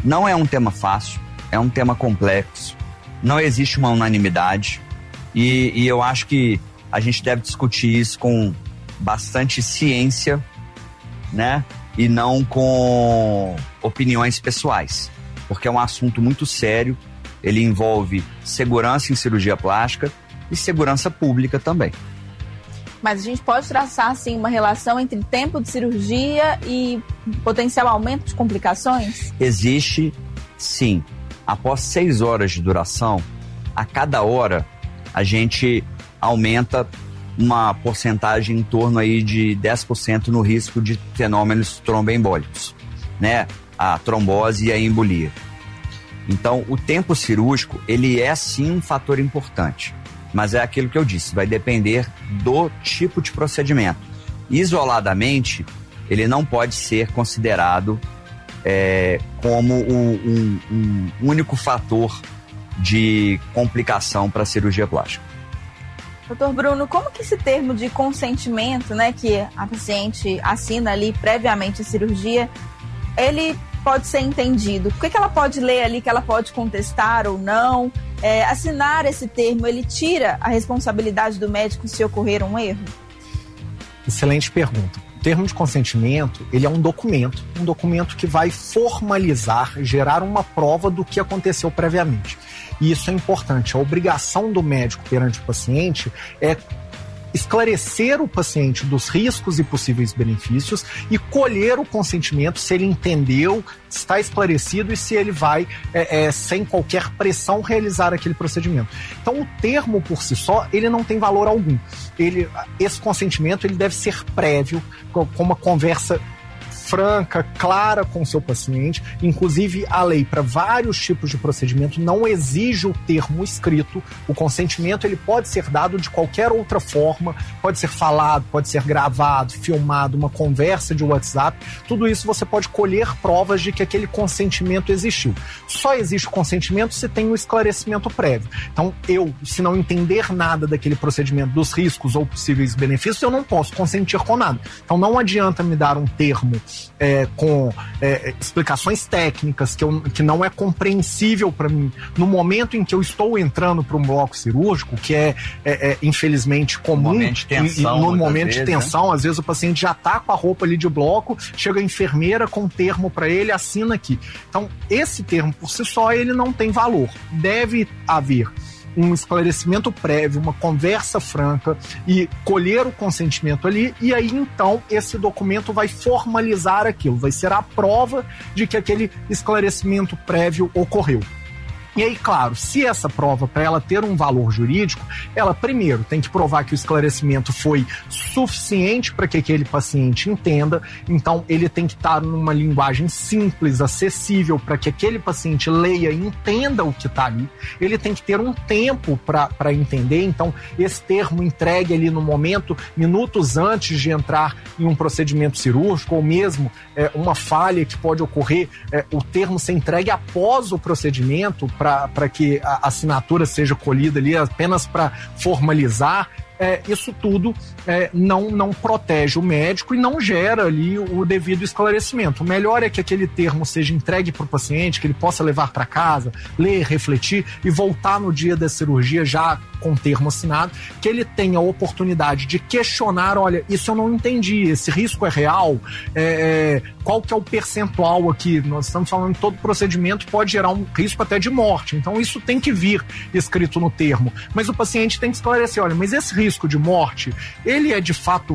Não é um tema fácil, é um tema complexo, não existe uma unanimidade e eu acho que a gente deve discutir isso com bastante ciência, né? E não com opiniões pessoais, porque é um assunto muito sério, ele envolve segurança em cirurgia plástica e segurança pública também. Mas a gente pode traçar, assim, uma relação entre tempo de cirurgia e potencial aumento de complicações? Existe, sim. Após 6 horas de duração, a cada hora a gente aumenta uma porcentagem em torno aí de 10% no risco de fenômenos tromboembólicos, né? A trombose e a embolia. Então, o tempo cirúrgico, ele é sim um fator importante. Mas é aquilo que eu disse, vai depender do tipo de procedimento. Isoladamente, ele não pode ser considerado como um único fator de complicação para a cirurgia plástica. Doutor Bruno, como que esse termo de consentimento, né, que a paciente assina ali previamente à cirurgia, ele pode ser entendido? O que ela pode ler ali que ela pode contestar ou não? Assinar esse termo, ele tira a responsabilidade do médico se ocorrer um erro? Excelente pergunta. O termo de consentimento, ele é um documento que vai formalizar, gerar uma prova do que aconteceu previamente. E isso é importante. A obrigação do médico perante o paciente é esclarecer o paciente dos riscos e possíveis benefícios e colher o consentimento se ele entendeu, está esclarecido e se ele vai, sem qualquer pressão, realizar aquele procedimento. Então, o termo por si só, ele não tem valor algum. Esse consentimento ele deve ser prévio, com uma conversa franca, clara com o seu paciente. Inclusive, a lei, para vários tipos de procedimento, não exige o termo escrito. O consentimento ele pode ser dado de qualquer outra forma, pode ser falado, pode ser gravado, filmado, uma conversa de WhatsApp. Tudo isso você pode colher provas de que aquele consentimento existiu. Só existe o consentimento se tem um esclarecimento prévio. Então, se não entender nada daquele procedimento, dos riscos ou possíveis benefícios, eu não posso consentir com nada. Então, não adianta me dar um termo com explicações técnicas que não é compreensível para mim no momento em que eu estou entrando para um bloco cirúrgico, que infelizmente comum. No momento de tensão, né? Às vezes o paciente já está com a roupa ali de bloco, chega a enfermeira com um termo para ele, assina aqui. Então, esse termo por si só, ele não tem valor. Deve haver um esclarecimento prévio, uma conversa franca e colher o consentimento ali, e aí então esse documento vai formalizar aquilo, vai ser a prova de que aquele esclarecimento prévio ocorreu. E aí, claro, se essa prova, para ela ter um valor jurídico, ela primeiro tem que provar que o esclarecimento foi suficiente para que aquele paciente entenda. Então, ele tem que estar numa linguagem simples, acessível, para que aquele paciente leia e entenda o que está ali. Ele tem que ter um tempo para entender. Então, esse termo entregue ali no momento, minutos antes de entrar em um procedimento cirúrgico, ou mesmo uma falha que pode ocorrer, o termo ser entregue após o procedimento, para que a assinatura seja colhida ali apenas para formalizar. Isso tudo não protege o médico e não gera ali o devido esclarecimento. O melhor é que aquele termo seja entregue para o paciente, que ele possa levar para casa, ler, refletir e voltar no dia da cirurgia já com o termo assinado, que ele tenha a oportunidade de questionar, olha, isso eu não entendi, esse risco é real? Qual que é o percentual aqui? Nós estamos falando que todo procedimento pode gerar um risco até de morte, então isso tem que vir escrito no termo, mas o paciente tem que esclarecer, olha, mas esse risco de morte, ele é de fato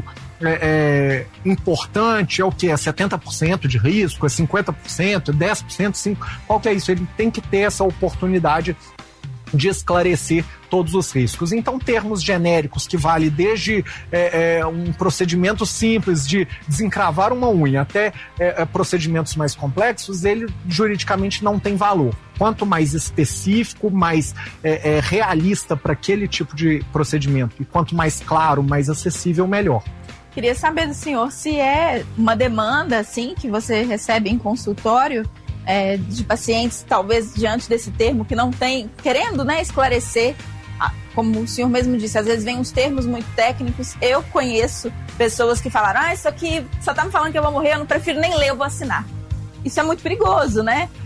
importante, é o que? É 70% de risco, é 50%, é 10%, 5%, qual que é isso? Ele tem que ter essa oportunidade de esclarecer todos os riscos. Então, termos genéricos que vale desde um procedimento simples de desencravar uma unha até procedimentos mais complexos, ele juridicamente não tem valor. Quanto mais específico, mais realista para aquele tipo de procedimento e quanto mais claro, mais acessível, melhor. Queria saber do senhor se é uma demanda assim que você recebe em consultório de pacientes, talvez diante desse termo que não tem, querendo, né, esclarecer, como o senhor mesmo disse, às vezes vem uns termos muito técnicos. Eu conheço pessoas que falaram, isso aqui só tá me falando que eu vou morrer, eu não prefiro nem ler, eu vou assinar. Isso é muito perigoso, né?